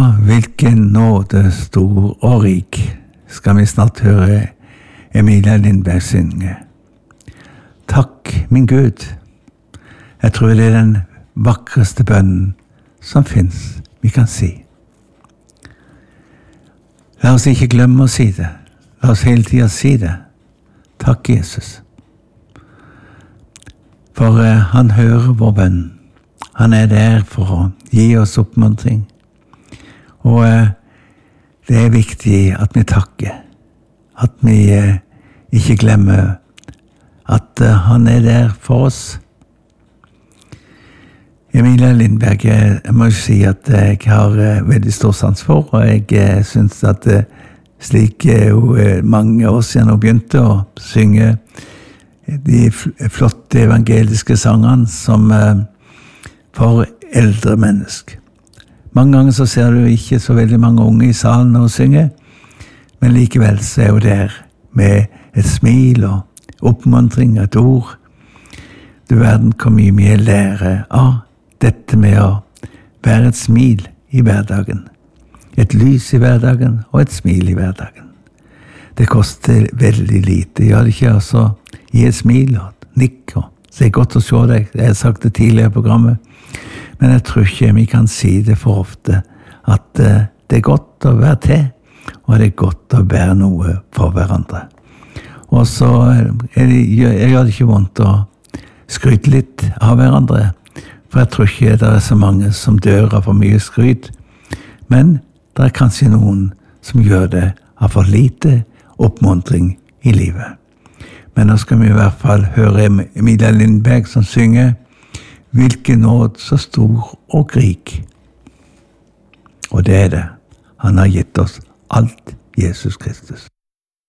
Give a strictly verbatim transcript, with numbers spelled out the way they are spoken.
Ja, hvilken nåde stor og rik, skal vi snart høre Emilia Lindberg synge. Takk, min Gud. Jeg tror det er den vakreste bønnen som finnes, vi kan si. La oss ikke glemme å si det. La oss hele tiden si det. Takk, Jesus. For uh, han hører vår bønn. Han er der for å gi oss oppmuntring. Og uh, det er viktig at vi takker. At vi uh, ikke glemmer at uh, han er der for oss. Emilia Lindberg, jeg må jo si at jeg har uh, veldig stor sans for, og jeg uh, synes at uh, slik uh, uh, mange år siden hun begynte å synge de flotte evangeliske sangene som uh, for eldre mennesker. Mange ganger så ser du ikke så veldig mange unge i salen når hun synger, men likevel så er hun der med et smil og oppmuntring, et ord. Du verden hvor mye vi lærer av dette med å være et smil i hverdagen. Et lys i hverdagen og et smil i hverdagen. Det koster veldig lite, gjør det ikke, altså gi et smil og nikk og det er godt å se deg. Jeg har sagt det tidligere i programmet, men jeg tror ikke vi kan si det for ofte, at uh, det er godt å være til, og det er godt å være noe for hverandre. Og så er det, jeg gjør det ikke vondt å skryte litt av hverandre, for jeg tror ikke det er så mange som dør av for mye skryt, men det er kanskje noen som gjør det av for lite oppmuntring i livet. Men nå skal vi i hvert fall høre Emilia Lindberg som synger «Hvilken nåd så stor og rik». Og det er det. Han har gitt oss alt, Jesus Kristus.